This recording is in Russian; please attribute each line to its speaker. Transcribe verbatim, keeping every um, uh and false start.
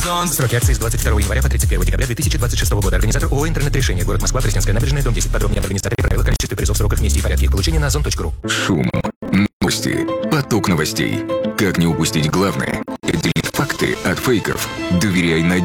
Speaker 1: Сроки акции с двадцать второго января по тридцать первое декабря две тысячи двадцать шестого года. Организатор ООО «Интернет-решение». Город Москва, Пресненская набережная, дом десять. Подробнее об организаторе, правила, количестве призов, сроках, месте и порядке их получения на озон точка ру.
Speaker 2: Шум. Новости. Поток новостей. Как не упустить главное? Отделить факты от фейков. Доверяй на